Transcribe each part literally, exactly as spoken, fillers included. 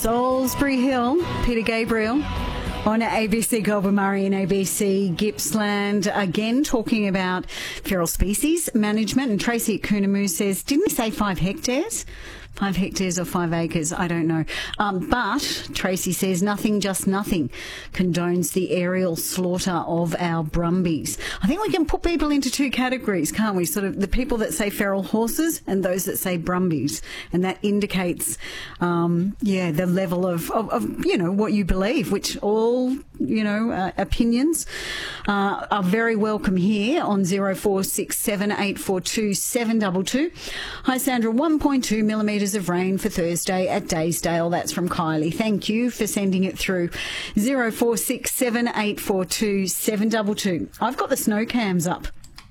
Salisbury Hill, Peter Gabriel on A B C Goulburn Murray and A B C Gippsland, again talking about feral species management. And Tracy at Coonamoo says, didn't we say five hectares? Five hectares or five acres, I don't know. Um, but Tracy says nothing, just nothing condones the aerial slaughter of our brumbies. I think we can put people into two categories, can't we? Sort of the people that say feral horses and those that say brumbies. And that indicates, um, yeah, the level of, of, of, you know, what you believe, which all, you know, uh, opinions uh, are very welcome here on zero four six seven eight four two seven two two. Hi, Sandra. one point two millimetres of rain for Thursday at Daysdale. That's from Kylie. Thank you for sending it through. zero four six seven eight four two seven two two. I've got the snow cams up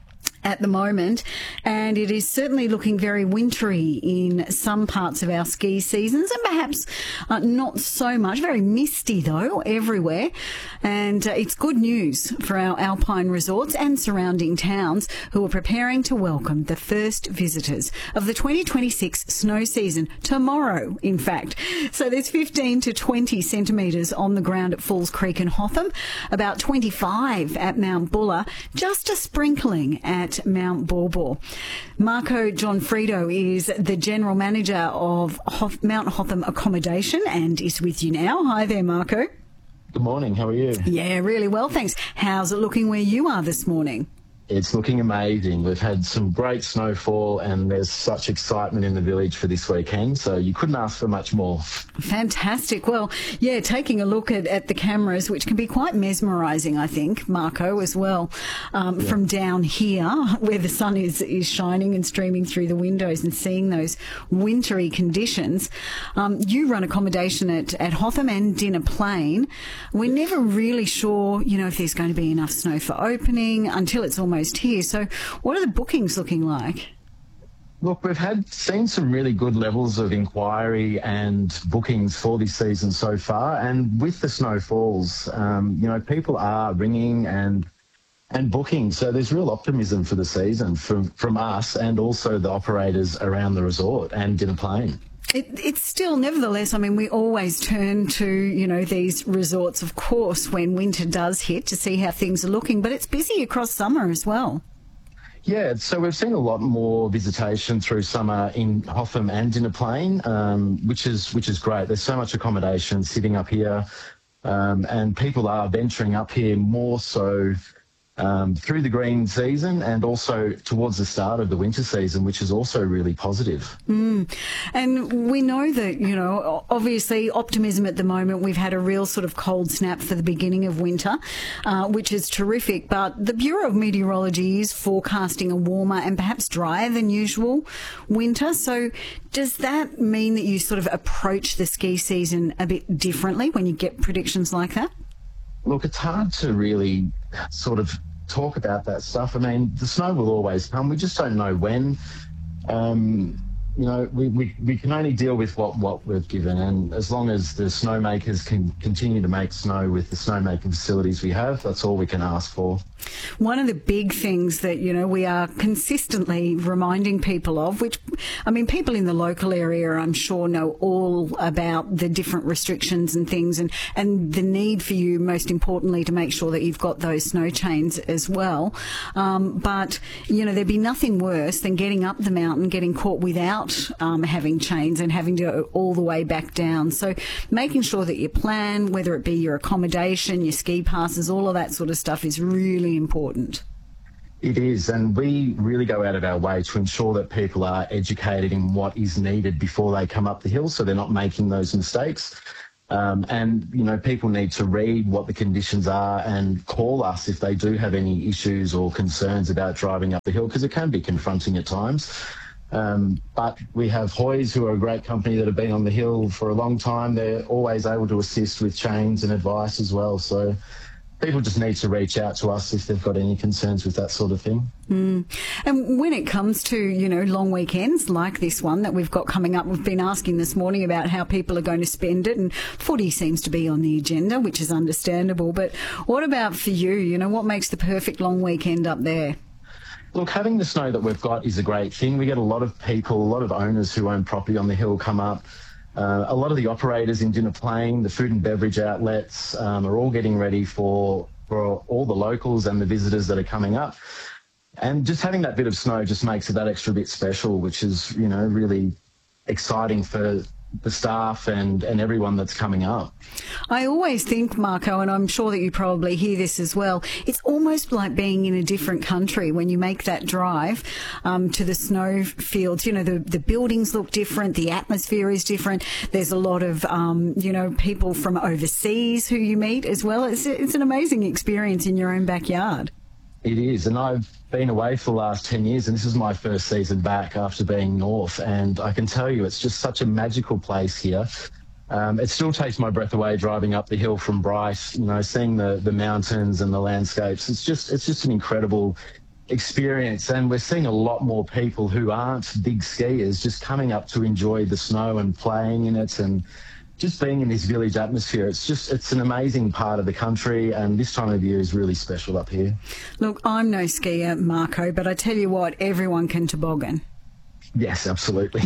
at the moment, and it is certainly looking very wintry in some parts of our ski seasons, and perhaps uh, not so much. Very misty, though, everywhere. And uh, it's good news for our alpine resorts and surrounding towns who are preparing to welcome the first visitors of the twenty twenty-six snow season tomorrow, in fact. So there's fifteen to twenty centimetres on the ground at Falls Creek and Hotham, about twenty-five at Mount Buller, just a sprinkling at Mount Baw. Marco Johnfrido is the General Manager of Hoth- Mount Hotham Accommodation and is with you now. Hi there, Marco. Good morning. How are you? Yeah, really well, thanks. How's it looking where you are this morning? It's looking amazing. We've had some great snowfall and there's such excitement in the village for this weekend, so you couldn't ask for much more. Fantastic. Well, yeah, taking a look at, at the cameras, which can be quite mesmerising, I think, Marco, as well, um, yeah. from down here where the sun is, is shining and streaming through the windows and seeing those wintry conditions. Um, you run accommodation at, at Hotham and Dinner Plain. We're never really sure, you know, if there's going to be enough snow for opening until it's almost here. So what are the bookings looking like? Look, we've had seen some really good levels of inquiry and bookings for this season so far, and with the snowfalls, um, you know, people are ringing and and booking. So there's real optimism for the season from from us and also the operators around the resort and Dinner Plain. It, it's still, nevertheless, I mean, we always turn to, you know, these resorts, of course, when winter does hit to see how things are looking, but it's busy across summer as well. Yeah, so we've seen a lot more visitation through summer in Hotham and Dinner Plain, um, which is which is great. There's so much accommodation sitting up here, um, and people are venturing up here more so Um, through the green season and also towards the start of the winter season, which is also really positive. Mm. And we know that, you know, obviously optimism at the moment. We've had a real sort of cold snap for the beginning of winter, uh, which is terrific. But the Bureau of Meteorology is forecasting a warmer and perhaps drier than usual winter. So does that mean that you sort of approach the ski season a bit differently when you get predictions like that? Look, it's hard to really sort of talk about that stuff. I mean, the snow will always come. We just don't know when. Um, you know, we, we, we can only deal with what, what we've given. And as long as the snowmakers can continue to make snow with the snowmaking facilities we have, that's all we can ask for. One of the big things that, you know, we are consistently reminding people of, which, I mean, people in the local area, I'm sure, know all about the different restrictions and things and, and the need for you, most importantly, to make sure that you've got those snow chains as well. Um, but, you know, there'd be nothing worse than getting up the mountain, getting caught without um, having chains and having to go all the way back down. So making sure that you plan, whether it be your accommodation, your ski passes, all of that sort of stuff is really important. It is, and we really go out of our way to ensure that people are educated in what is needed before they come up the hill so they're not making those mistakes. Um, and, you know, people need to read what the conditions are and call us if they do have any issues or concerns about driving up the hill, because it can be confronting at times. Um, but we have Hoys, who are a great company that have been on the hill for a long time. They're always able to assist with chains and advice as well. So people just need to reach out to us if they've got any concerns with that sort of thing. Mm. And when it comes to, you know, long weekends like this one that we've got coming up, we've been asking this morning about how people are going to spend it, and footy seems to be on the agenda, which is understandable. But what about for you? You know, what makes the perfect long weekend up there? Look, having the snow that we've got is a great thing. We get a lot of people, a lot of owners who own property on the hill come up. Uh, a lot of the operators in Dinner Plain, the food and beverage outlets, um, are all getting ready for, for all the locals and the visitors that are coming up. And just having that bit of snow just makes it that extra bit special, which is, you know, really exciting for the staff and, and everyone that's coming up. I always think, Marco, and I'm sure that you probably hear this as well, it's almost like being in a different country when you make that drive um, to the snow fields. You know, the, the buildings look different, the atmosphere is different. There's a lot of, um, you know, people from overseas who you meet as well. It's, it's an amazing experience in your own backyard. It is, and I've been away for the last ten years, and this is my first season back after being north, and I can tell you it's just such a magical place here. Um, it still takes my breath away driving up the hill from Bright, you know, seeing the, the mountains and the landscapes. It's just it's just an incredible experience, and we're seeing a lot more people who aren't big skiers just coming up to enjoy the snow and playing in it and just being in this village atmosphere. It's just, it's an amazing part of the country, and this time of year is really special up here. Look, I'm no skier, Marco, but I tell you what, everyone can toboggan. Yes, absolutely.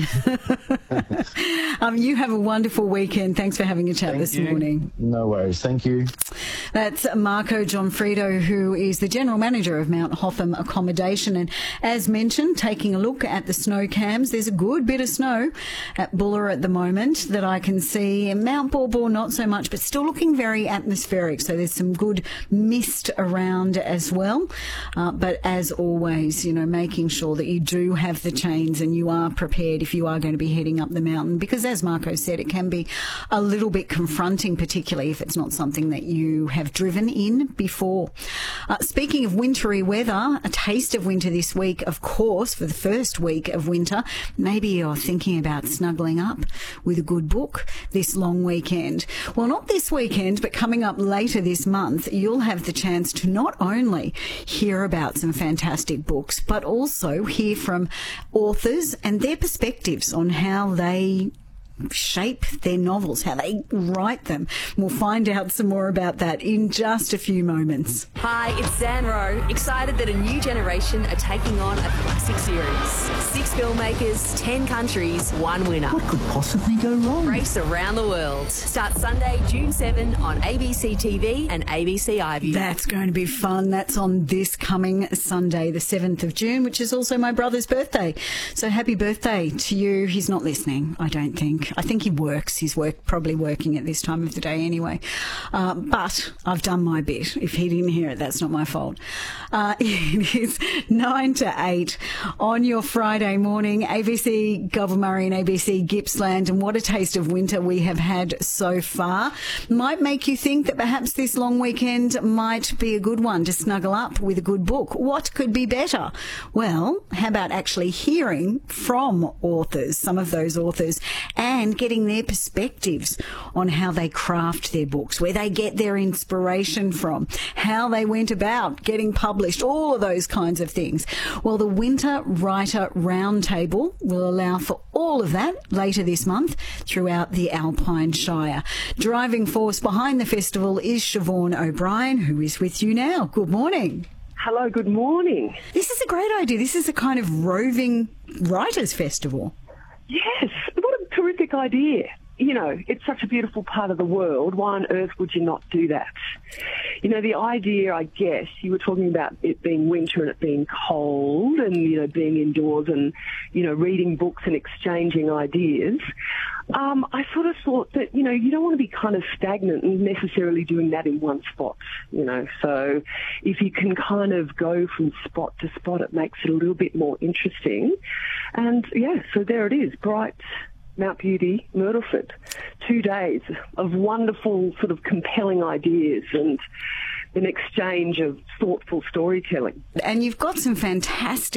um, you have a wonderful weekend. Thanks for having a chat Thank this you. morning. No worries. Thank you. That's Marco Gianfrido, who is the General Manager of Mount Hotham Accommodation. And as mentioned, taking a look at the snow cams, there's a good bit of snow at Buller at the moment that I can see. Mount Baw Baw, not so much, but still looking very atmospheric. So there's some good mist around as well. Uh, but as always, you know, making sure that you do have the chains and you are prepared if you are going to be heading up the mountain, because as Marco said, it can be a little bit confronting, particularly if it's not something that you have driven in before. Uh, speaking of wintry weather, a taste of winter this week, of course, for the first week of winter. Maybe you're thinking about snuggling up with a good book this long weekend. Well, not this weekend, but coming up later this month, you'll have the chance to not only hear about some fantastic books, but also hear from authors and their perspectives on how they shape their novels, how they write them. We'll find out some more about that in just a few moments. Hi, it's Zan Rowe, excited that a new generation are taking on a classic series. Six filmmakers, ten countries, one winner. What could possibly go wrong? Race around the world. Starts Sunday, June seventh on A B C T V and A B C iView. That's going to be fun. That's on this coming Sunday, the seventh of June, which is also my brother's birthday. So happy birthday to you. He's not listening, I don't think. I think he works. He's work, probably working at this time of the day anyway. Uh, but I've done my bit. If he didn't hear it, that's not my fault. Uh, it is nine to eight on your Friday morning. A B C Goulburn and A B C Gippsland, and what a taste of winter we have had so far. Might make you think that perhaps this long weekend might be a good one to snuggle up with a good book. What could be better? Well, how about actually hearing from authors, some of those authors, and and getting their perspectives on how they craft their books, where they get their inspiration from, how they went about getting published, all of those kinds of things. Well, the Winter Writer Roundtable will allow for all of that later this month throughout the Alpine Shire. Driving force behind the festival is Siobhan O'Brien, who is with you now. Good morning. Hello, good morning. This is a great idea. This is a kind of roving writers' festival. Yes, what a terrific idea. You know, it's such a beautiful part of the world. Why on earth would you not do that? You know, the idea, I guess, you were talking about it being winter and it being cold and, you know, being indoors and, you know, reading books and exchanging ideas. Um, I sort of thought that, you know, you don't want to be kind of stagnant and necessarily doing that in one spot, you know. So if you can kind of go from spot to spot, it makes it a little bit more interesting. And, yeah, so there it is, Bright, Mount Beauty, Myrtleford. Two days of wonderful, sort of compelling ideas and an exchange of thoughtful storytelling. And you've got some fantastic